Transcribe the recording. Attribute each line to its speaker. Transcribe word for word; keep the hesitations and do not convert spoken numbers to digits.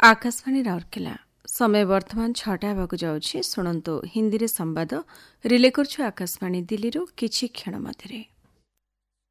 Speaker 1: आकाशवाणी राउरकेला समय वर्तमान छटा हेबाकु जाउछि। शुणन्तु हिंदी रे संवाद रिले करछु आकाशवाणी दिल्ली रो किछि क्षण मध्यरे।